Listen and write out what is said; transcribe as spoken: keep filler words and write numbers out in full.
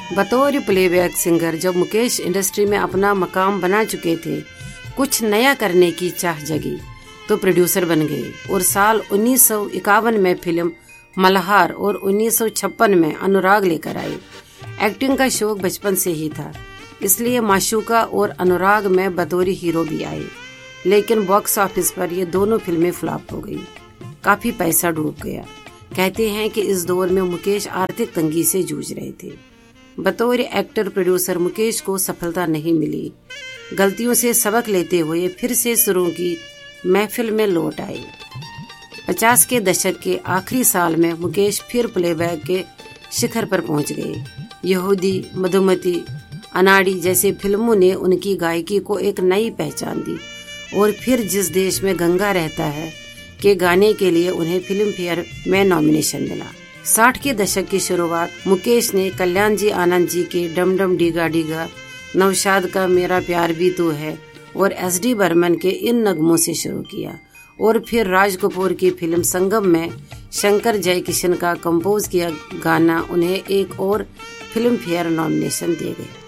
बतौर playback singer जब Mukesh industry में अपना मकाम बना चुके थे, कुछ नया करने की चाह जगी तो प्रोड्यूसर बन गए और साल उन्नीस सौ इक्यावन में फिल्म मल्हार और उन्नीस सौ छप्पन में अनुराग लेकर आए। एक्टिंग का शौक बचपन से ही था, इसलिए माशूका और अनुराग में बतौर हीरो भी आए, लेकिन बॉक्स ऑफिस पर ये दोनों फिल्में फ्लॉप हो गई। काफी पैसा डूब गया। कहते हैं कि इस दौर में मुकेश आर्थिक तंगी से जूझ रहे थे। बतौर एक्टर प्रोड्यूसर मुकेश को सफलता नहीं मिली। गलतियों से सबक लेते हुए फिर से शुरू की महफिल में लौट आए। पचास के दशक के आखिरी साल में मुकेश फिर प्लेबैक के शिखर पर पहुंच गए। यहूदी, मधुमती, अनाड़ी जैसे फिल्मों ने उनकी गायकी को एक नई पहचान दी और फिर जिस देश में गंगा रहता है के गाने के लिए उन्हें फिल्म फेयर में नॉमिनेशन मिला। साठ के दशक की शुरुआत मुकेश ने कल्याण जी आनंद जी के डम डम डीगा डीगा, नौशाद का मेरा प्यार भी तू है और एस डी बर्मन के इन नगमों से शुरू किया और फिर राज कपूर की फिल्म संगम में शंकर जयकिशन का कंपोज किया गाना उन्हें एक और फिल्म फेयर नॉमिनेशन दिए गए।